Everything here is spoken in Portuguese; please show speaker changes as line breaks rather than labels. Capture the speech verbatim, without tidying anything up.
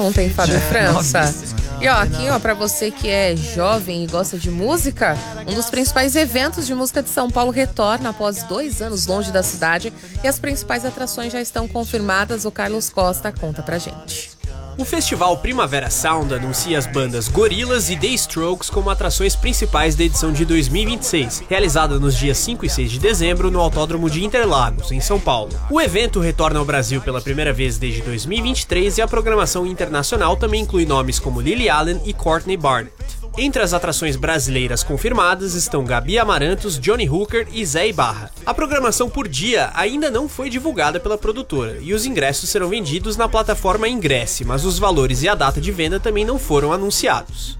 ontem, Fábio França. E ó, aqui ó, pra você que é jovem e gosta de música, um dos principais eventos de música de São Paulo retorna após dois anos longe da cidade e as principais atrações já estão confirmadas. O Carlos Costa conta pra gente.
O festival Primavera Sound anuncia as bandas Gorillaz e The Strokes como atrações principais da edição de dois mil e vinte e seis, realizada nos dias cinco e seis de dezembro no Autódromo de Interlagos, em São Paulo. O evento retorna ao Brasil pela primeira vez desde dois mil e vinte e três e a programação internacional também inclui nomes como Lily Allen e Courtney Barnett. Entre as atrações brasileiras confirmadas estão Gabi Amarantos, Johnny Hooker e Zé Ibarra. A programação por dia ainda não foi divulgada pela produtora e os ingressos serão vendidos na plataforma Ingresse, mas os valores e a data de venda também não foram anunciados.